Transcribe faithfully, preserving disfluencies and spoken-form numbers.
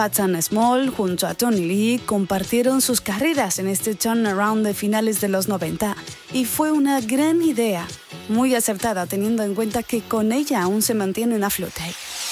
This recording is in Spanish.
Fats and Small junto a Tony Lee compartieron sus carreras en este turnaround de finales de los noventa y fue una gran idea, muy acertada teniendo en cuenta que con ella aún se mantienen a flote.